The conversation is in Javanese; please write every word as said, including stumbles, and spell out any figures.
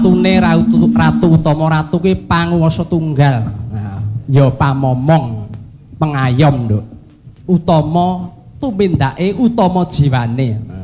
ratune ratu, ratu utama ratu ki panguwasa tunggal. Nah, ya pamomong pengayom nduk. Utama tumindake utama jiwane.